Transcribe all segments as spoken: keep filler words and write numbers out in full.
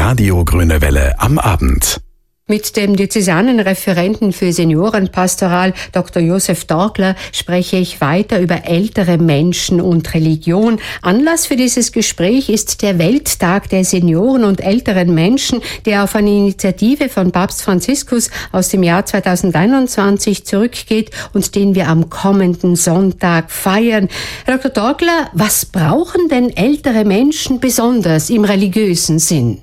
Radio Grüne Welle am Abend. Mit dem Diözesanenreferenten für Seniorenpastoral Doktor Josef Torgler spreche ich weiter über ältere Menschen und Religion. Anlass für dieses Gespräch ist der Welttag der Senioren und älteren Menschen, der auf eine Initiative von Papst Franziskus aus dem Jahr zweitausendeinundzwanzig zurückgeht und den wir am kommenden Sonntag feiern. Herr Doktor Torgler, was brauchen denn ältere Menschen besonders im religiösen Sinn?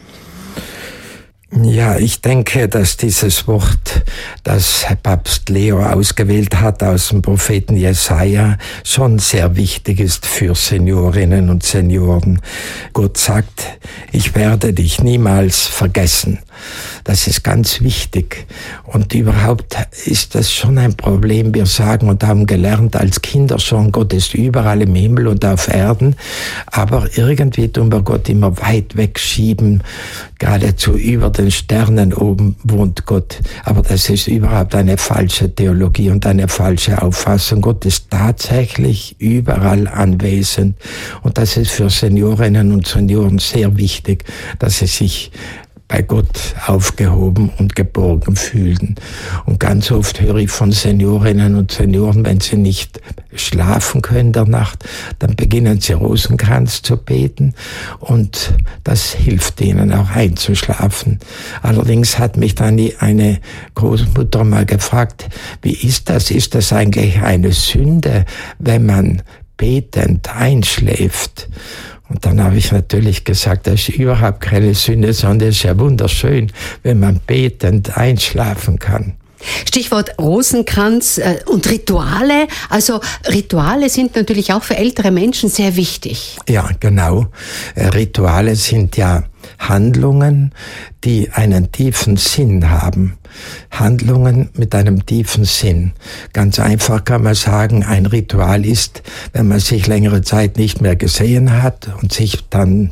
Ja, ich denke, dass dieses Wort, das Papst Leo ausgewählt hat aus dem Propheten Jesaja, schon sehr wichtig ist für Seniorinnen und Senioren. Gott sagt, ich werde dich niemals vergessen. Das ist ganz wichtig. Und überhaupt ist das schon ein Problem. Wir sagen und haben gelernt als Kinder schon, Gott ist überall im Himmel und auf Erden. Aber irgendwie tun wir Gott immer weit wegschieben. Geradezu über den Sternen oben wohnt Gott. Aber das ist überhaupt eine falsche Theologie und eine falsche Auffassung. Gott ist tatsächlich überall anwesend. Und das ist für Seniorinnen und Senioren sehr wichtig, dass sie sich bei Gott aufgehoben und geborgen fühlen. Und ganz oft höre ich von Seniorinnen und Senioren, wenn sie nicht schlafen können in der Nacht, dann beginnen sie Rosenkranz zu beten und das hilft ihnen auch einzuschlafen. Allerdings hat mich dann eine Großmutter mal gefragt, wie ist das? Ist das eigentlich eine Sünde, wenn man betend einschläft? Und dann habe ich natürlich gesagt, das ist überhaupt keine Sünde, sondern es ist ja wunderschön, wenn man betend einschlafen kann. Stichwort Rosenkranz äh, und Rituale. Also Rituale sind natürlich auch für ältere Menschen sehr wichtig. Ja, genau. Äh, Rituale sind ja Handlungen, die einen tiefen Sinn haben. Handlungen mit einem tiefen Sinn. Ganz einfach kann man sagen, ein Ritual ist, wenn man sich längere Zeit nicht mehr gesehen hat und sich dann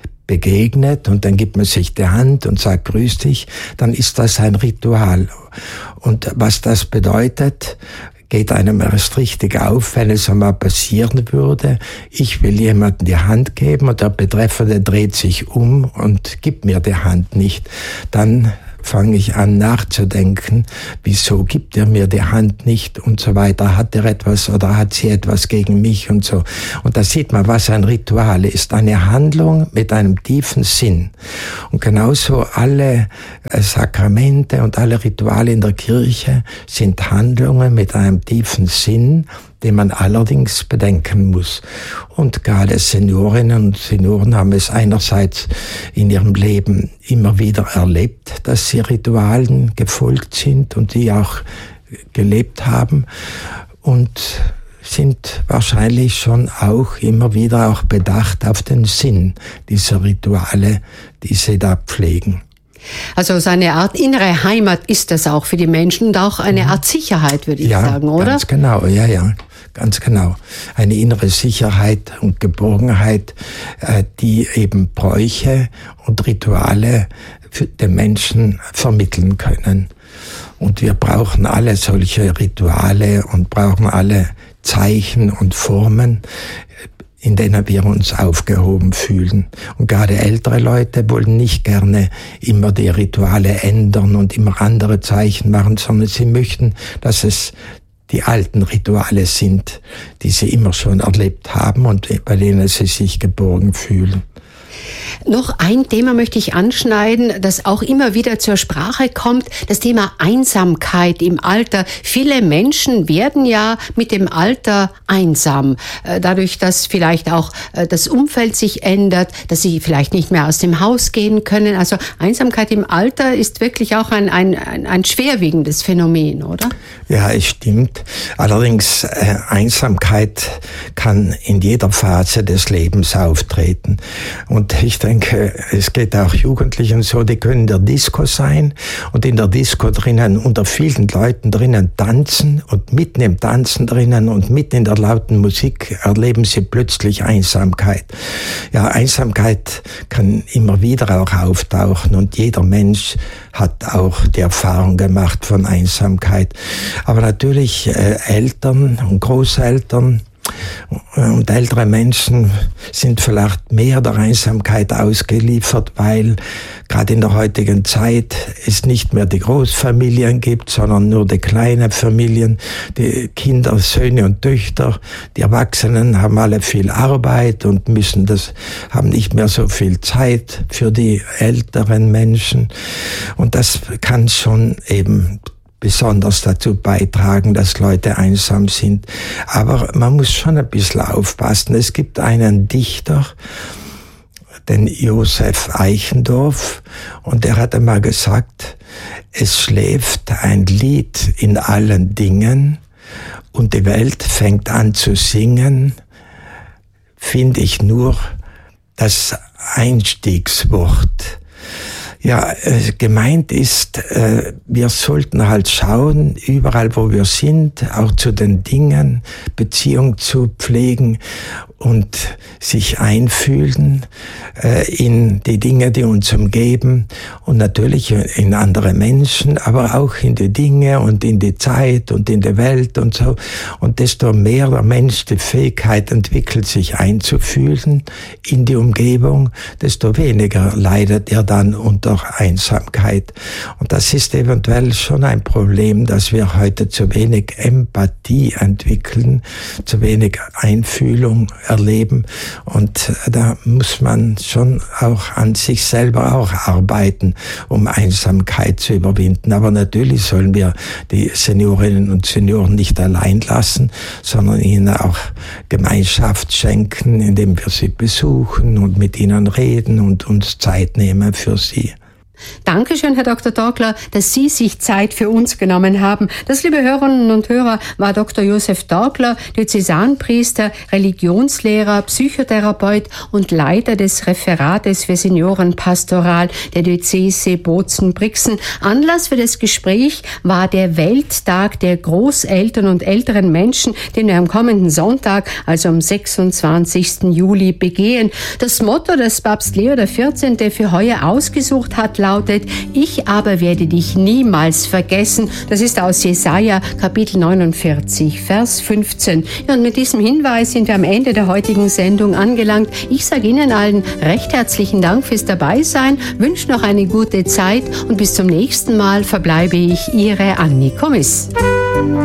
begegnet und dann gibt man sich die Hand und sagt, grüß dich, dann ist das ein Ritual. Und was das bedeutet, geht einem erst richtig auf, wenn es einmal passieren würde. Ich will jemandem die Hand geben und der Betreffende dreht sich um und gibt mir die Hand nicht. Dann fange ich an nachzudenken, wieso gibt er mir die Hand nicht und so weiter, hat er etwas oder hat sie etwas gegen mich und so. Und da sieht man, was ein Ritual ist, eine Handlung mit einem tiefen Sinn. Und genauso alle Sakramente und alle Rituale in der Kirche sind Handlungen mit einem tiefen Sinn, den man allerdings bedenken muss. Und gerade Seniorinnen und Senioren haben es einerseits in ihrem Leben immer wieder erlebt, dass sie Ritualen gefolgt sind und die auch gelebt haben und sind wahrscheinlich schon auch immer wieder auch bedacht auf den Sinn dieser Rituale, die sie da pflegen. Also so eine Art innere Heimat ist das auch für die Menschen und auch eine Art Sicherheit, würde ich ja, sagen, oder? Ganz genau, ja, ja, ganz genau. Eine innere Sicherheit und Geborgenheit, die eben Bräuche und Rituale für den Menschen vermitteln können. Und wir brauchen alle solche Rituale und brauchen alle Zeichen und Formen, in denen wir uns aufgehoben fühlen. Und gerade ältere Leute wollen nicht gerne immer die Rituale ändern und immer andere Zeichen machen, sondern sie möchten, dass es die alten Rituale sind, die sie immer schon erlebt haben und bei denen sie sich geborgen fühlen. Noch ein Thema möchte ich anschneiden, das auch immer wieder zur Sprache kommt, das Thema Einsamkeit im Alter. Viele Menschen werden ja mit dem Alter einsam, dadurch, dass vielleicht auch das Umfeld sich ändert, dass sie vielleicht nicht mehr aus dem Haus gehen können. Also Einsamkeit im Alter ist wirklich auch ein, ein, ein schwerwiegendes Phänomen, oder? Ja, es stimmt. Allerdings, äh, Einsamkeit kann in jeder Phase des Lebens auftreten. Und ich denke, es geht auch Jugendlichen so, die können in der Disco sein und in der Disco drinnen unter vielen Leuten drinnen tanzen und mitten im Tanzen drinnen und mitten in der lauten Musik erleben sie plötzlich Einsamkeit. Ja, Einsamkeit kann immer wieder auch auftauchen und jeder Mensch hat auch die Erfahrung gemacht von Einsamkeit. Aber natürlich äh, Eltern und Großeltern Und ältere Menschen sind vielleicht mehr der Einsamkeit ausgeliefert, weil gerade in der heutigen Zeit es nicht mehr die Großfamilien gibt, sondern nur die kleinen Familien, die Kinder, Söhne und Töchter. Die Erwachsenen haben alle viel Arbeit und müssen das, haben nicht mehr so viel Zeit für die älteren Menschen. Und das kann schon eben besonders dazu beitragen, dass Leute einsam sind. Aber man muss schon ein bisschen aufpassen. Es gibt einen Dichter, den Josef Eichendorff, und der hat einmal gesagt, es schläft ein Lied in allen Dingen und die Welt fängt an zu singen, finde ich nur das Einstiegswort. Ja, äh, gemeint ist, äh, wir sollten halt schauen, überall wo wir sind, auch zu den Dingen, Beziehung zu pflegen und sich einfühlen äh, in die Dinge, die uns umgeben und natürlich in andere Menschen, aber auch in die Dinge und in die Zeit und in die Welt und so. Und desto mehr der Mensch die Fähigkeit entwickelt, sich einzufühlen in die Umgebung, desto weniger leidet er dann unter Einsamkeit. Und das ist eventuell schon ein Problem, dass wir heute zu wenig Empathie entwickeln, zu wenig Einfühlung erleben. Und da muss man schon auch an sich selber auch arbeiten, um Einsamkeit zu überwinden. Aber natürlich sollen wir die Seniorinnen und Senioren nicht allein lassen, sondern ihnen auch Gemeinschaft schenken, indem wir sie besuchen und mit ihnen reden und uns Zeit nehmen für sie. Dankeschön, Herr Doktor Torkler, dass Sie sich Zeit für uns genommen haben. Das, liebe Hörerinnen und Hörer, war Doktor Josef Torkler, Diözesanpriester, Religionslehrer, Psychotherapeut und Leiter des Referates für Seniorenpastoral der Diözese Bozen-Brixen. Anlass für das Gespräch war der Welttag der Großeltern und älteren Menschen, den wir am kommenden Sonntag, also am sechsundzwanzigsten Juli, begehen. Das Motto, das Papst Leo der vierzehnte für heuer ausgesucht hat, lautet: Ich aber werde dich niemals vergessen. Das ist aus Jesaja Kapitel neunundvierzig, Vers fünfzehn. Ja, und mit diesem Hinweis sind wir am Ende der heutigen Sendung angelangt. Ich sage Ihnen allen recht herzlichen Dank fürs Dabeisein, wünsche noch eine gute Zeit und bis zum nächsten Mal verbleibe ich Ihre Anni Komis.